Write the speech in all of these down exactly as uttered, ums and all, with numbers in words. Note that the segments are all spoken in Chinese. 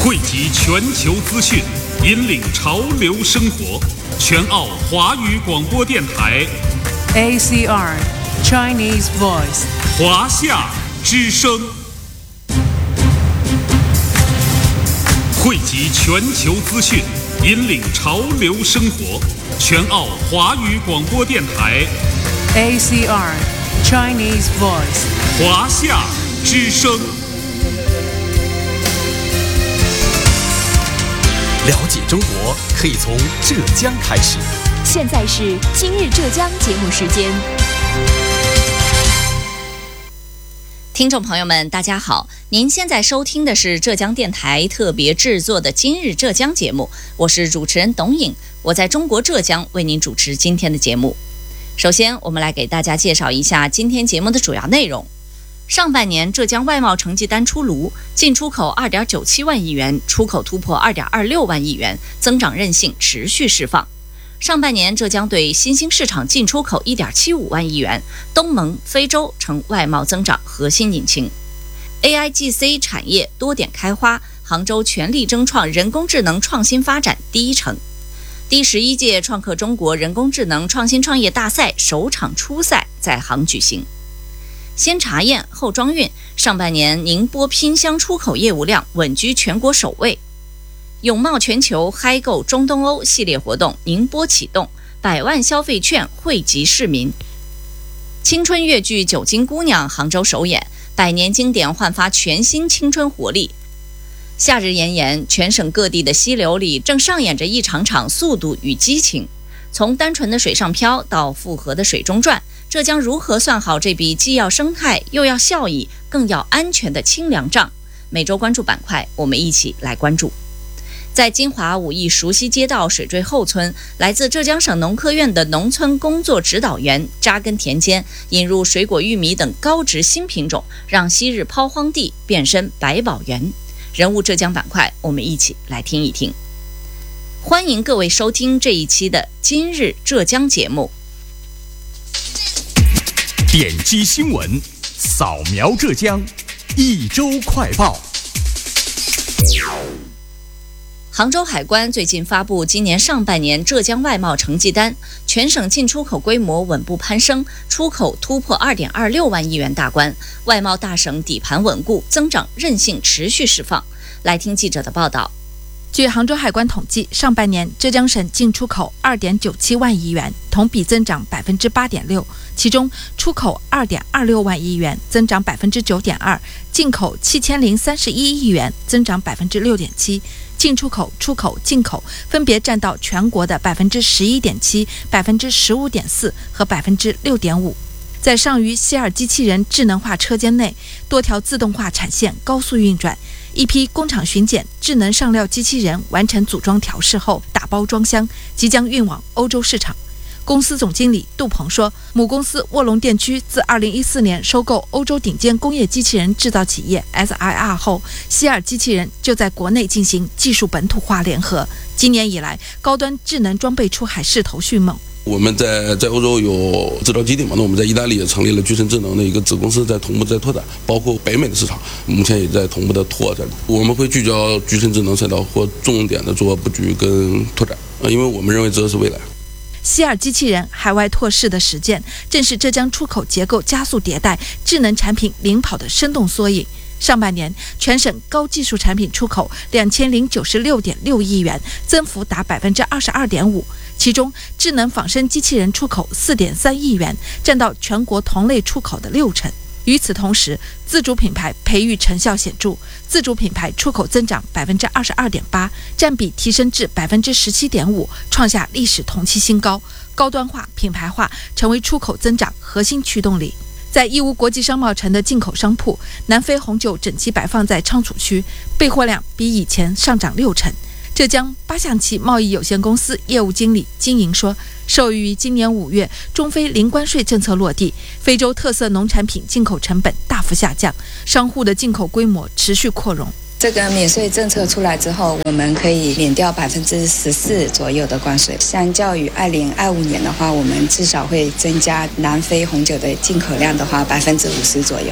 汇集全球资讯，引领潮流生活。全澳华语广播电台 A C R Chinese Voice 华夏之声，汇集全球资讯，引领潮流生活。全澳华语广播电台 A C R Chinese Voice 华夏之声。 了解中国可以从浙江开始。 现在是今日浙江节目时间。听众朋友们，大家好，您现在收听的是浙江电台特别制作的今日浙江节目，我是主持人董颖，我在中国浙江为您主持今天的节目。首先，我们来给大家介绍一下今天节目的主要内容。上半年浙江外贸成绩单出炉，进出口 二点九七万亿元，出口突破 二点二六万亿元，增长韧性持续释放。上半年浙江对新兴市场进出口 一点七五万亿元，东盟、非洲成外贸增长核心引擎。 A I G C 产业多点开花，杭州全力争创人工智能创新发展第一城。第十一届创客中国人工智能创新创业大赛首场初赛在杭举行。先查验后装运，上半年宁波拼箱出口业务量稳居全国首位。永贸全球嗨购中东欧系列活动宁波启动，百万消费券惠及市民。青春越剧《九金姑娘》杭州首演，百年经典焕发全新青春活力。夏日炎炎，全省各地的溪流里正上演着一场场速度与激情。从单纯的水上漂到复合的水中转，浙江如何算好这笔既要生态又要效益更要安全的清凉账？每周关注板块，我们一起来关注。在金华武义熟悉街道水坠后村，来自浙江省农科院的农村工作指导员扎根田间，引入水果玉米等高值新品种，让昔日抛荒地变身百宝园。人物浙江板块，我们一起来听一听。欢迎各位收听这一期的今日浙江节目。 点击新闻，扫描浙江，一周快报。 杭州海关最近发布今年上半年浙江外贸成绩单，全省进出口规模稳步攀升，出口突破 二点二六万亿元大关，外贸大省底盘稳固，增长韧性持续释放。来听记者的报道。 据杭州海关统计，上半年浙江省进出口 二点九七万亿元，同比增长 百分之八点六， 其中出口 二点二六万亿元，增长 百分之九点二， 进口七千零三十一亿元，增长 百分之六点七， 进出口、出口、进口分别占到全国的 百分之十一点七、百分之十五点四 和 百分之六点五。在上虞希尔机器人智能化车间内，多条自动化产线高速运转，一批工厂巡检智能上料机器人完成组装调试后打包装箱，即将运往欧洲市场。公司总经理杜鹏说，母公司卧龙电驱自二零一四年收购欧洲顶尖工业机器人制造企业 S I R 后，希尔机器人就在国内进行技术本土化联合。今年以来，高端智能装备出海势头迅猛。 我们在在欧洲有制造基地嘛，那我们在意大利也成立了居成智能的一个子公司，在同步在拓展，包括北美的市场，目前也在同步的拓展。我们会聚焦居成智能赛道或重点的做布局跟拓展，因为我们认为这是未来。 希尔机器人海外拓市的实践，正是浙江出口结构加速迭代、智能产品领跑的生动缩影。上半年，全省高技术产品出口两千零九十六点六亿元，增幅达百分之二十二点五。其中，智能仿生机器人出口四点三亿元，占到全国同类出口的六成。与此同时，自主品牌培育成效显著，自主品牌出口增长百分之二十二点八，占比提升至百分之十七点五，创下历史同期新高。高端化、品牌化成为出口增长核心驱动力。在义乌国际商贸城的进口商铺，南非红酒整齐摆放在仓储区，备货量比以前上涨六成。浙江八象棋贸易有限公司业务经理金莹说，受益于今年五月中非零关税政策落地，非洲特色农产品进口成本大幅下降，商户的进口规模持续扩容。 这个免税政策出来之后，我们可以免掉百分之十四左右的关税。相较于二零二五年的话，我们至少会增加南非红酒的进口量的话百分之五十左右。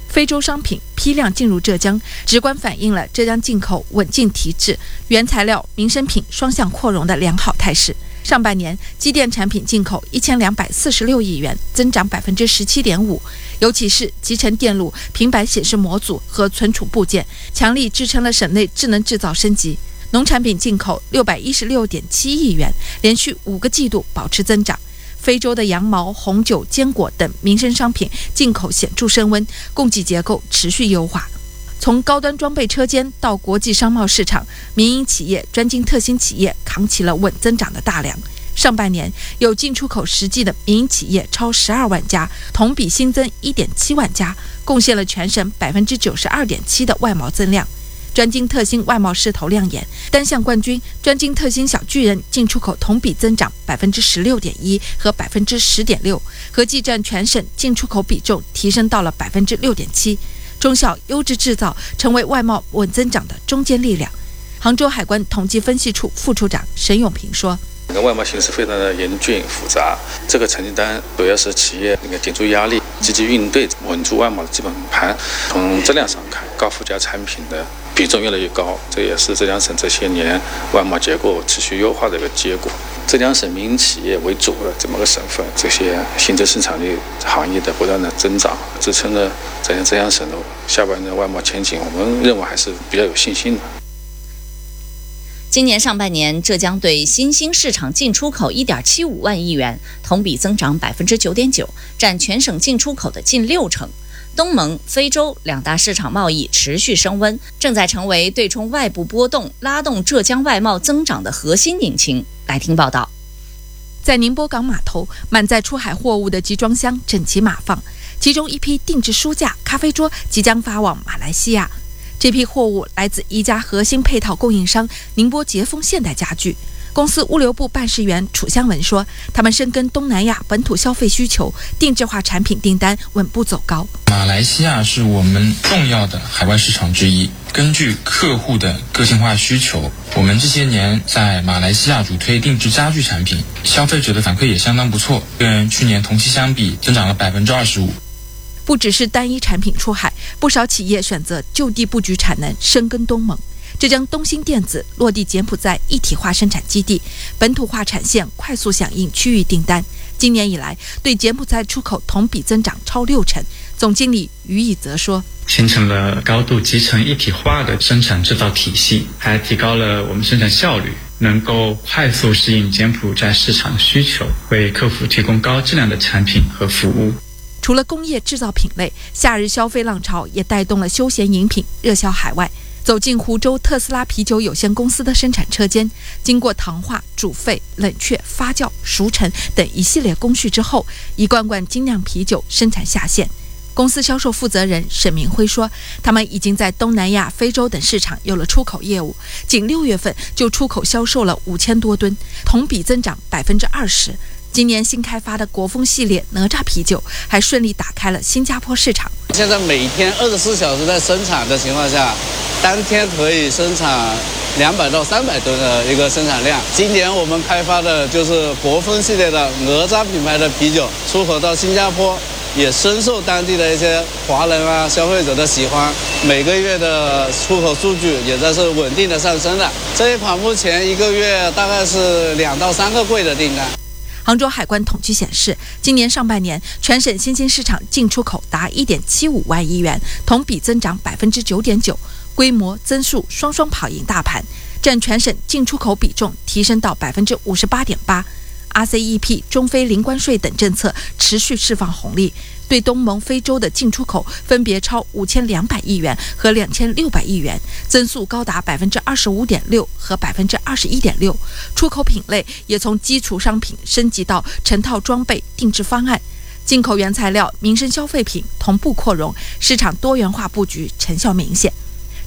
非洲商品批量进入浙江，直观反映了浙江进口稳进提质、原材料、民生品双向扩容的良好态势。上半年，机电产品进口一千两百四十六亿元，增长百分之十七点五。尤其是集成电路、平板显示模组和存储部件，强力支撑了省内智能制造升级。农产品进口六百一十六点七亿元，连续五个季度保持增长。非洲的羊毛、红酒、坚果等民生商品进口显著升温，供给结构持续优化。从高端装备车间到国际商贸市场，民营企业、专精特新企业扛起了稳增长的大梁。上半年有进出口实际的民营企业超十二万家，同比新增一点七万家，贡献了全省百分之九十二点七的外贸增量。专精特新外贸势头亮眼，单项冠军专精特新小巨人进出口同比增长百分之十六点一和百分之十点六，合计占全省进出口比重提升到了百分之六点七。中小优质制造成为外贸稳增长的中坚力量。杭州海关统计分析处副处长沈永平说：“ 整个外贸形势非常的严峻复杂，这个成绩单主要是企业那个顶住压力，积极应对，稳住外贸的基本盘。从质量上看，高附加产品的比重越来越高，这也是浙江省这些年外贸结构持续优化的一个结果。浙江省民营企业为主的这么个省份，这些新增生产力行业的不断的增长，支撑了浙江浙江省的下半年的外贸前景，我们认为还是比较有信心的。” 今年上半年，浙江对新兴市场进出口一点七五万亿元，同比增长百分之九点九，占全省进出口的近六成。东盟、非洲两大市场贸易持续升温，正在成为对冲外部波动、拉动浙江外贸增长的核心引擎。来听报道。 在宁波港码头，满载出海货物的集装箱整齐码放，其中一批定制书架、咖啡桌即将发往马来西亚。这批货物来自一家核心配套供应商宁波捷丰现代家具。公司物流部办事员楚香文说，他们深耕东南亚本土消费需求，定制化产品订单稳步走高。 马来西亚是我们重要的海外市场之一，根据客户的个性化需求，我们这些年在马来西亚主推定制家具产品，消费者的反馈也相当不错，跟去年同期相比增长了百分之二十五。 不只是单一产品出海，不少企业选择就地布局产能，深耕东盟。浙江东兴电子落地柬埔寨一体化生产基地，本土化产线快速响应区域订单。今年以来，对柬埔寨出口同比增长超六成。总经理于以则说， 形成了高度集成一体化的生产制造体系，还提高了我们生产效率，能够快速适应柬埔寨市场的需求，为客户提供高质量的产品和服务。 除了工业制造品类，夏日消费浪潮也带动了休闲饮品热销海外。走进湖州特斯拉啤酒有限公司的生产车间，经过糖化、煮沸、冷却、发酵、熟成等一系列工序之后，一罐罐精酿啤酒生产下线。公司销售负责人沈明辉说，他们已经在东南亚、非洲等市场有了出口业务，仅六月份就出口销售了五千多吨，同比增长百分之二十。今年新开发的国风系列哪吒啤酒还顺利打开了新加坡市场。 现在每天二十四小时在生产的情况下，当天可以生产两百到三百吨的一个生产量。今年我们开发的就是国风系列的哪吒品牌的啤酒，出口到新加坡，也深受当地的一些华人啊消费者的喜欢。每个月的出口数据也在是稳定的上升的。这一款目前一个月大概是两到三个柜的订单。 杭州海关统计显示，今年上半年全省新兴市场进出口达一点七五万亿元，同比增长百分之九点九，规模增速双双跑赢大盘，占全省进出口比重提升到百分之五十八点八。R C E P、中非零关税等政策持续释放红利，对东盟、非洲的进出口分别超五千两百亿元和两千六百亿元，增速高达百分之二十五点六和百分之二十一点六。出口品类也从基础商品升级到成套装备、定制方案，进口原材料、民生消费品同步扩容，市场多元化布局成效明显。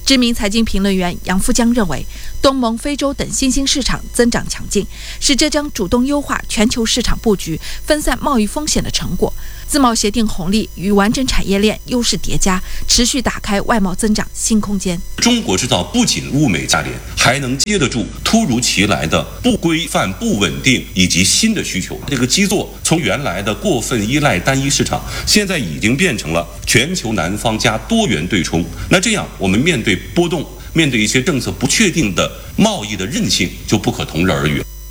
知名财经评论员杨富江认为，东盟、非洲等新兴市场增长强劲，是浙江主动优化全球市场布局、分散贸易风险的成果。自贸协定红利与完整产业链优势叠加，持续打开外贸增长新空间。 中国制造不仅物美价廉，还能接得住突如其来的不规范、不稳定以及新的需求。这个基座从原来的过分依赖单一市场，现在已经变成了全球南方加多元对冲。那这样，我们面对波动，面对一些政策不确定的贸易的韧性，就不可同日而语。